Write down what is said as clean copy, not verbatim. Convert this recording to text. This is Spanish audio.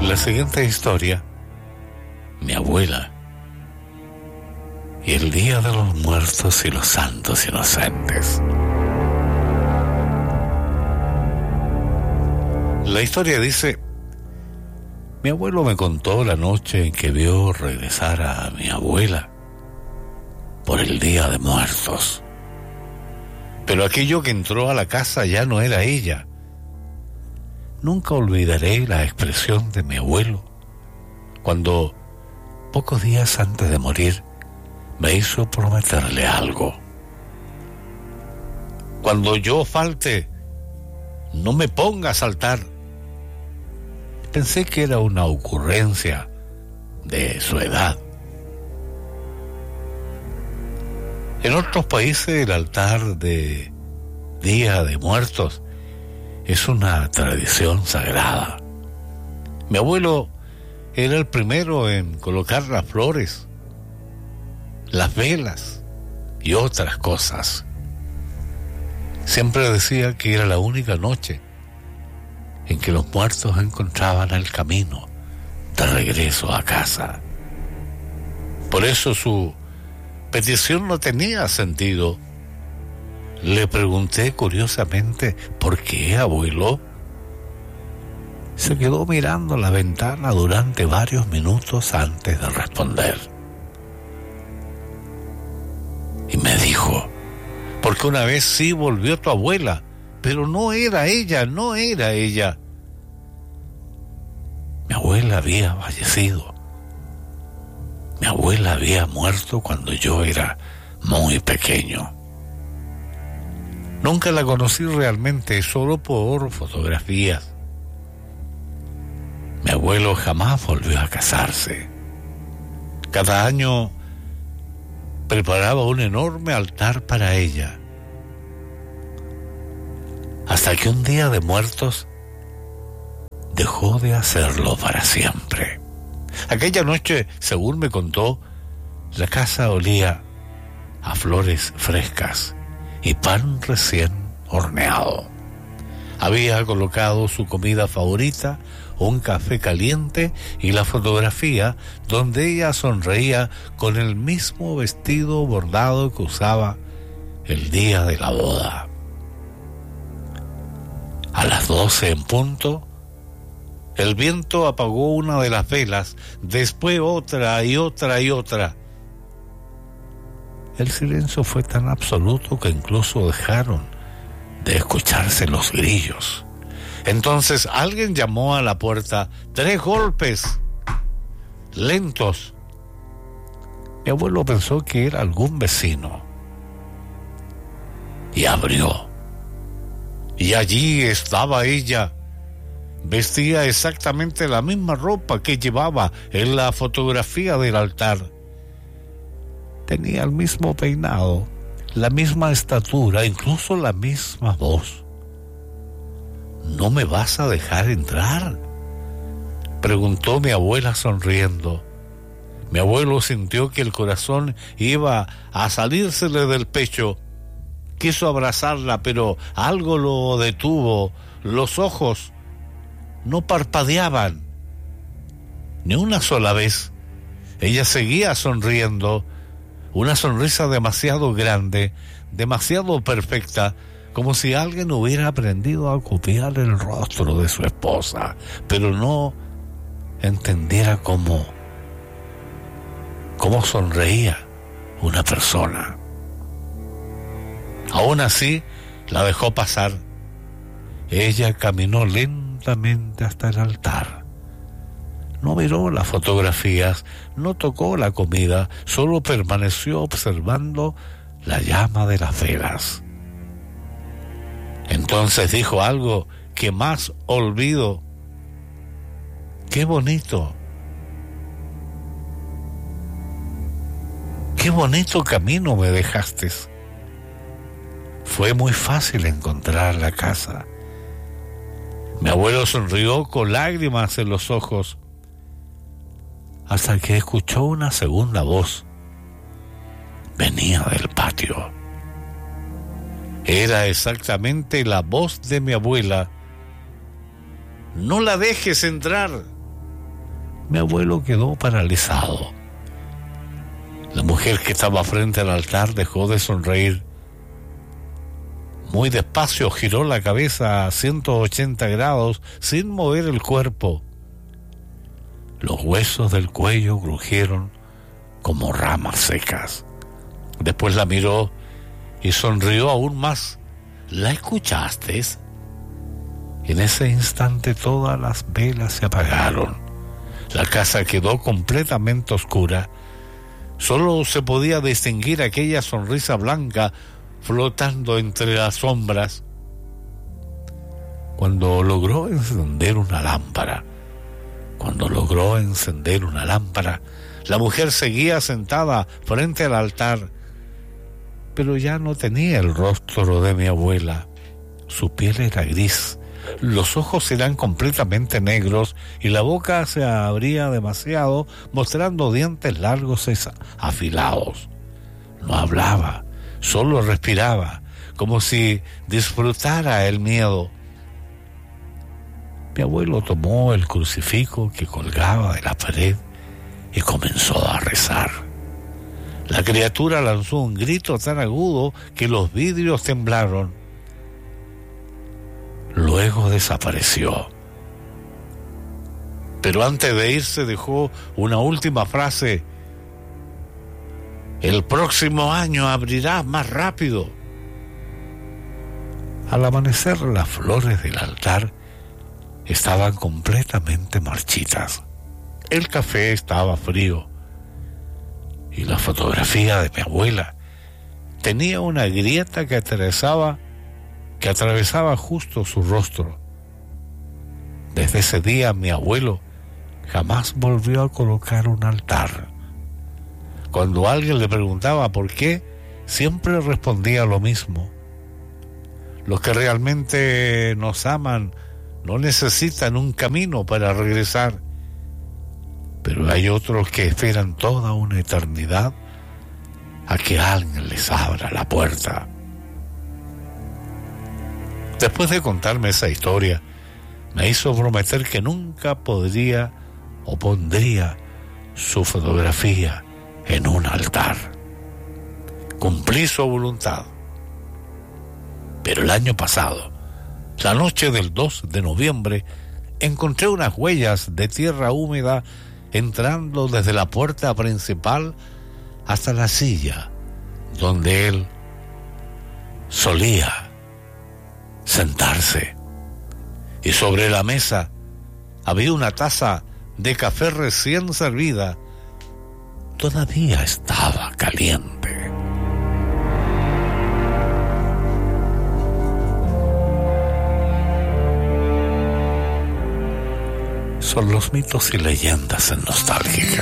la siguiente historia, mi abuela y el Día de los Muertos y los Santos Inocentes. La historia dice: mi abuelo me contó la noche en que vio regresar a mi abuela por el Día de Muertos. Pero aquello que entró a la casa ya no era ella. Nunca olvidaré la expresión de mi abuelo cuando, pocos días antes de morir, me hizo prometerle algo. Cuando yo falte, no me ponga a saltar. Pensé que era una ocurrencia de su edad. En otros países el altar de Día de Muertos es una tradición sagrada. Mi abuelo era el primero en colocar las flores, las velas y otras cosas. Siempre decía que era la única noche en que los muertos encontraban el camino de regreso a casa. Por eso su petición no tenía sentido. Le pregunté curiosamente: ¿por qué, abuelo? Se quedó mirando la ventana durante varios minutos antes de responder. Y me dijo: porque una vez sí volvió tu abuela, pero no era ella. Mi abuela había fallecido. Mi abuela había muerto cuando yo era muy pequeño. Nunca la conocí realmente, solo por fotografías. Mi abuelo jamás volvió a casarse. Cada año preparaba un enorme altar para ella. Hasta que un día de muertos dejó de hacerlo para siempre. Aquella noche, según me contó, la casa olía a flores frescas y pan recién horneado. Había colocado su comida favorita, un café caliente y la fotografía donde ella sonreía con el mismo vestido bordado que usaba el día de la boda. A las 12 en punto, el viento apagó una de las velas, después otra y otra y otra. El silencio fue tan absoluto que incluso dejaron de escucharse los grillos. Entonces alguien llamó a la puerta, 3 golpes, lentos. Mi abuelo pensó que era algún vecino y abrió. Y allí estaba ella. Vestía exactamente la misma ropa que llevaba en la fotografía del altar. Tenía el mismo peinado, la misma estatura, incluso la misma voz. ¿No me vas a dejar entrar?, preguntó mi abuela sonriendo. Mi abuelo sintió que el corazón iba a salírsele del pecho. Quiso abrazarla, pero algo lo detuvo. Los ojos no parpadeaban ni una sola vez. Ella seguía sonriendo, una sonrisa demasiado grande, demasiado perfecta, como si alguien hubiera aprendido a copiar el rostro de su esposa, pero no entendiera cómo sonreía una persona. Aún así, la dejó pasar. Ella caminó lentamente hasta el altar. No miró las fotografías, no tocó la comida, solo permaneció observando la llama de las velas. Entonces dijo algo que más olvido. ¡Qué bonito! ¡Qué bonito camino me dejaste! Fue muy fácil encontrar la casa. Mi abuelo sonrió con lágrimas en los ojos, hasta que escuchó una segunda voz. Venía del patio. Era exactamente la voz de mi abuela. «No la dejes entrar. Mi abuelo quedó paralizado. La mujer que estaba frente al altar dejó de sonreír. Muy despacio giró la cabeza a 180 grados sin mover el cuerpo. Los huesos del cuello crujieron como ramas secas. Después la miró y sonrió aún más. ¿La escuchaste? En ese instante todas las velas se apagaron. La casa quedó completamente oscura. Solo se podía distinguir aquella sonrisa blanca flotando entre las sombras. Cuando logró encender una lámpara, la mujer seguía sentada frente al altar, pero ya no tenía el rostro de mi abuela. Su piel era gris, los ojos eran completamente negros y la boca se abría demasiado, mostrando dientes largos y afilados. No hablaba, solo respiraba, como si disfrutara el miedo. Mi abuelo tomó el crucifijo que colgaba de la pared y comenzó a rezar. La criatura lanzó un grito tan agudo que los vidrios temblaron. Luego desapareció. Pero antes de irse dejó una última frase: el próximo año abrirá más rápido. Al amanecer, las flores del altar estaban completamente marchitas. El café estaba frío y la fotografía de mi abuela tenía una grieta que atravesaba justo su rostro. Desde ese día mi abuelo jamás volvió a colocar un altar. Cuando alguien le preguntaba por qué, siempre respondía lo mismo: los que realmente nos aman no necesitan un camino para regresar, pero hay otros que esperan toda una eternidad a que alguien les abra la puerta. Después de contarme esa historia, me hizo prometer que nunca podría o pondría su fotografía en un altar. Cumplí su voluntad. Pero el año pasado, la noche del 2 de noviembre, encontré unas huellas de tierra húmeda entrando desde la puerta principal hasta la silla donde él solía sentarse. Y sobre la mesa había una taza de café recién servida. Todavía estaba caliente. Son los mitos y leyendas en Nostálgica.